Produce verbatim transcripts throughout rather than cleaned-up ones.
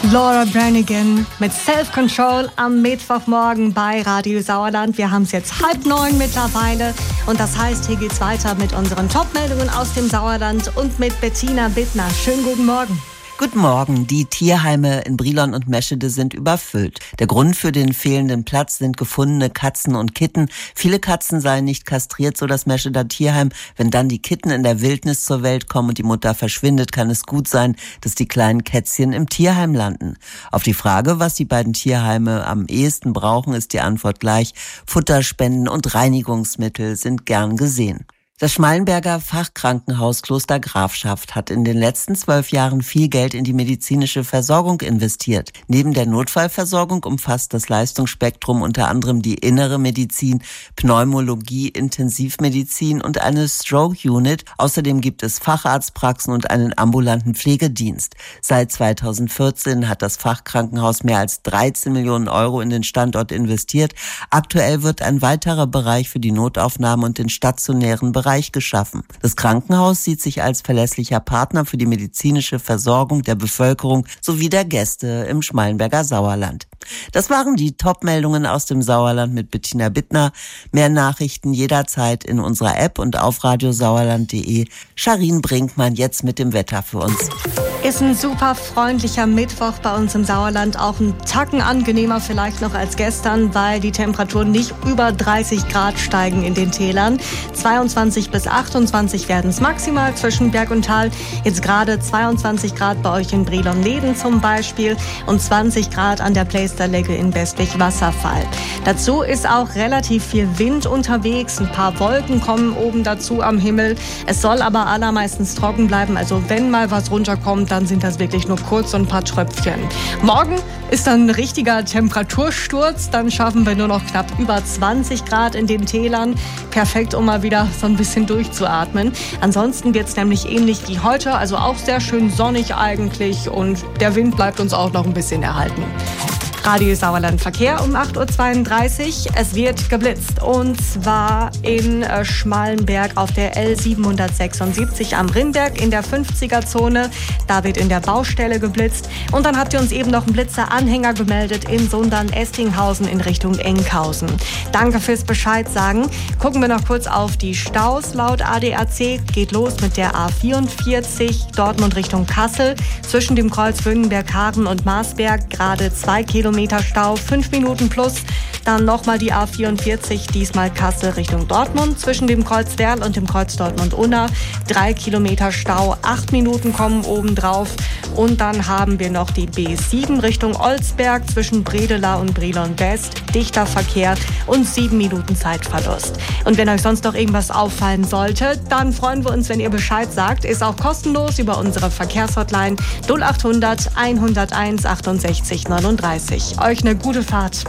Laura Branigan mit Self-Control am Mittwochmorgen bei Radio Sauerland. Wir haben es jetzt halb neun mittlerweile und das heißt, hier geht's weiter mit unseren Top-Meldungen aus dem Sauerland und mit Bettina Bittner. Schönen guten Morgen. Guten Morgen. Die Tierheime in Brilon und Meschede sind überfüllt. Der Grund für den fehlenden Platz sind gefundene Katzen und Kitten. Viele Katzen seien nicht kastriert, so das Mescheder Tierheim. Wenn dann die Kitten in der Wildnis zur Welt kommen und die Mutter verschwindet, kann es gut sein, dass die kleinen Kätzchen im Tierheim landen. Auf die Frage, was die beiden Tierheime am ehesten brauchen, ist die Antwort gleich: Futterspenden und Reinigungsmittel sind gern gesehen. Das Schmallenberger Fachkrankenhaus Kloster Grafschaft hat in den letzten zwölf Jahren viel Geld in die medizinische Versorgung investiert. Neben der Notfallversorgung umfasst das Leistungsspektrum unter anderem die innere Medizin, Pneumologie, Intensivmedizin und eine Stroke Unit. Außerdem gibt es Facharztpraxen und einen ambulanten Pflegedienst. Seit zweitausendvierzehn hat das Fachkrankenhaus mehr als dreizehn Millionen Euro in den Standort investiert. Aktuell wird ein weiterer Bereich für die Notaufnahme und den stationären Bereich Bereich geschaffen. Das Krankenhaus sieht sich als verlässlicher Partner für die medizinische Versorgung der Bevölkerung sowie der Gäste im Schmallenberger Sauerland. Das waren die Top-Meldungen aus dem Sauerland mit Bettina Bittner. Mehr Nachrichten jederzeit in unserer App und auf radiosauerland punkt de. Charin Brinkmann jetzt mit dem Wetter für uns. Ist ein super freundlicher Mittwoch bei uns im Sauerland. Auch ein Tacken angenehmer vielleicht noch als gestern, weil die Temperaturen nicht über dreißig Grad steigen in den Tälern. zweiundzwanzig bis achtundzwanzig werden es maximal zwischen Berg und Tal. Jetzt gerade zweiundzwanzig Grad bei euch in Brilon-Leden zum Beispiel und zwanzig Grad an der Pleisterlegge in Bestwig-Wasserfall. Dazu ist auch relativ viel Wind unterwegs. Ein paar Wolken kommen oben dazu am Himmel. Es soll aber allermeistens trocken bleiben. Also wenn mal was runterkommt, dann sind das wirklich nur kurz und ein paar Tröpfchen. Morgen ist dann ein richtiger Temperatursturz. Dann schaffen wir nur noch knapp über zwanzig Grad in den Tälern. Perfekt, um mal wieder so ein bisschen durchzuatmen. Ansonsten wird es nämlich ähnlich wie heute. Also auch sehr schön sonnig eigentlich. Und der Wind bleibt uns auch noch ein bisschen erhalten. Radio Sauerland Verkehr um acht Uhr zweiunddreißig. Es wird geblitzt und zwar in äh, Schmallenberg auf der L siebenhundertsechsundsiebzig am Rinnberg in der fünfziger-Zone. Da wird in der Baustelle geblitzt. Und dann habt ihr uns eben noch einen Blitzer-Anhänger gemeldet in Sundern-Estinghausen in Richtung Enkhausen. Danke fürs Bescheid sagen. Gucken wir noch kurz auf die Staus. Laut A D A C geht los mit der A vierundvierzig Dortmund Richtung Kassel. Zwischen dem Kreuz Wünnenberg-Haaren und Marsberg gerade zwei Kilometer Stau, fünf Minuten plus. Dann nochmal die A vierundvierzig, diesmal Kassel Richtung Dortmund. Zwischen dem Kreuz Werl und dem Kreuz Dortmund-Unna drei Kilometer Stau, acht Minuten kommen obendrauf. Und dann haben wir noch die B sieben Richtung Olsberg zwischen Bredela und Brilon West. Dichter Verkehr und sieben Minuten Zeitverlust. Und wenn euch sonst noch irgendwas auffallen sollte, dann freuen wir uns, wenn ihr Bescheid sagt. Ist auch kostenlos über unsere Verkehrshotline null achthundert hunderteins achtundsechzig neununddreißig. Euch eine gute Fahrt.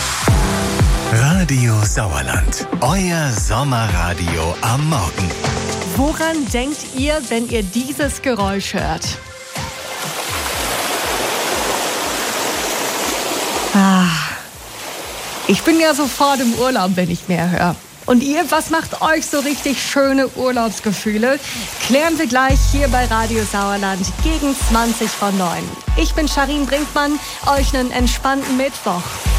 Radio Sauerland, euer Sommerradio am Morgen. Woran denkt ihr, wenn ihr dieses Geräusch hört? Ah, ich bin ja sofort im Urlaub, wenn ich mehr höre. Und ihr, was macht euch so richtig schöne Urlaubsgefühle? Klären wir gleich hier bei Radio Sauerland gegen zwanzig vor neun. Ich bin Charin Brinkmann, euch einen entspannten Mittwoch.